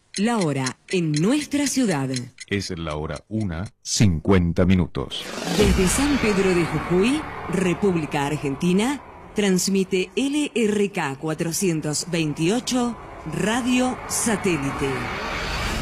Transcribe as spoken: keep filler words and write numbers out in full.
La hora en nuestra ciudad. Es la hora una, cincuenta minutos. Desde San Pedro de Jujuy, República Argentina, transmite L R K cuatrocientos veintiocho Radio Satélite.